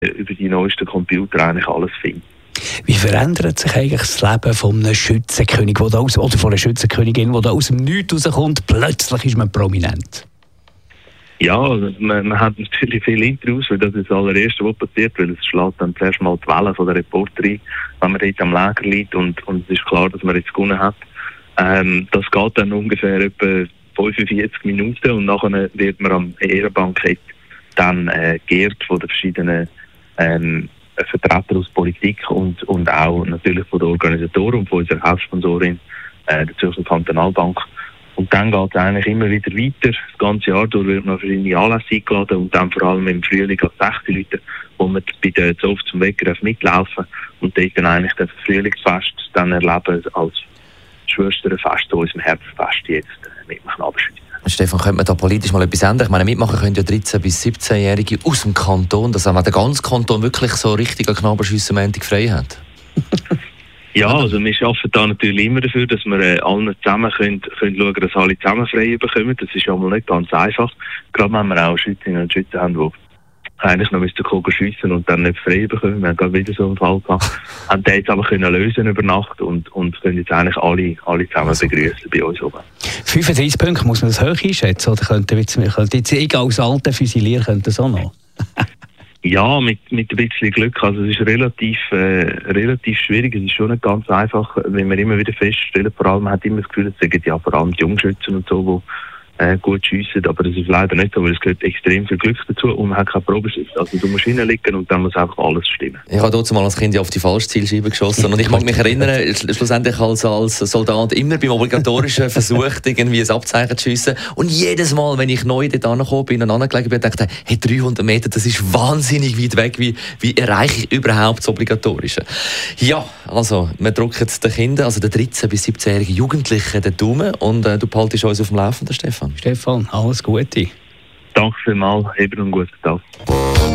über die neuesten Computer eigentlich alles finden. Wie verändert sich eigentlich das Leben von einem Schützenkönig oder von einer Schützenkönigin, die da aus dem Nichts rauskommt? Plötzlich ist man prominent. Ja, man hat natürlich viele Interviews, weil das ist das allererste, was passiert, weil es schlägt dann zuerst mal die Welle von der Reporterin, wenn man dort am Lager liegt und es ist klar, dass man jetzt gewonnen hat. Das geht dann ungefähr etwa 45 Minuten und nachher wird man am Ehrenbankett dann geehrt von den verschiedenen Vertretern aus Politik und auch natürlich von den Organisatoren und von unserer Hauptsponsorin, der Zürcher Kantonalbank. Und dann geht es eigentlich immer wieder weiter. Das ganze Jahr durch wird man verschiedene Anlässe eingeladen und dann vor allem im Frühling als 60 Leute, wo man bei der Zoff zum Wecker mitlaufen und dort dann eigentlich das Frühlingsfest dann erleben als Schwesterfest zu unserem Herbstfest jetzt mit dem Knabenschützen. Stefan, könnte man da politisch mal etwas ändern? Ich meine, mitmachen können ja 13- bis 17-Jährige aus dem Kanton, dass auch der ganze Kanton wirklich so richtig an Knabenschüssen-Montag frei hat. Ja, also wir arbeiten da natürlich immer dafür, dass wir allen zusammen können schauen, dass alle zusammen frei bekommen. Das ist ja mal nicht ganz einfach. Gerade wenn wir auch Schützinnen und Schützen haben, die eigentlich noch schiessen und dann nicht frei bekommen. Wir haben gerade wieder so einen Fall gehabt. Haben den jetzt aber können lösen über Nacht und können jetzt eigentlich alle zusammen begrüßen bei uns oben. 35 Punkte, muss man das hoch einschätzen? Oder könnte jetzt egal als alter Füsilier könnte das auch noch? Ja, mit ein bisschen Glück. Also es ist relativ schwierig. Es ist schon nicht ganz einfach, wenn wir immer wieder feststellen, vor allem man hat immer das Gefühl, es sind ja vor allem die Jungschützen und so, die gut schiessen, aber das ist leider nicht so, weil es gehört extrem viel Glück dazu und man hat keine Probeschiss. Also du musst hinlegen und dann muss einfach alles stimmen. Ich habe dort mal als Kind auf die falsche Zielscheibe geschossen und ich mag mich erinnern, schlussendlich als Soldat immer beim obligatorischen Versuch, irgendwie ein Abzeichen zu schiessen und jedes Mal, wenn ich neu dort angekommen bin und angelegt bin, dachte ich, hey, 300 Meter, das ist wahnsinnig weit weg, wie erreiche ich überhaupt das Obligatorische? Ja, also, wir drücken den Kindern, also den 13- bis 17-jährigen Jugendlichen den Daumen und du behaltest uns auf dem Laufenden, Stefan. Stefan, alles Gute. Danke vielmals, eben einen guten Tag.